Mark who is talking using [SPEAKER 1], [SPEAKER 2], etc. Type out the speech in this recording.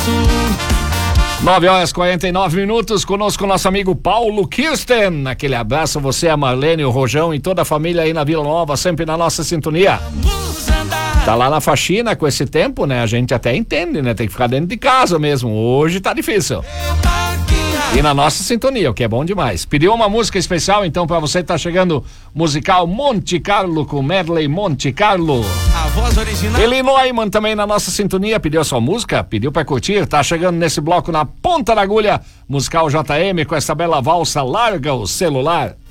[SPEAKER 1] 9h49, conosco nosso amigo Paulo Kirsten. Aquele abraço, você, a Marlene, o Rojão e toda a família aí na Vila Nova, sempre na nossa sintonia. Tá lá na faxina com esse tempo, né? A gente até entende, né? Tem que ficar dentro de casa mesmo. Hoje tá difícil. E na nossa sintonia, o que é bom demais. Pediu uma música especial, então, pra você que tá chegando, musical Monte Carlo com Medley Monte Carlo.
[SPEAKER 2] A voz original.
[SPEAKER 1] Eli Neumann também na nossa sintonia, pediu a sua música, pediu pra curtir, tá chegando nesse bloco na ponta da agulha, musical JM com essa bela valsa, Larga o Celular.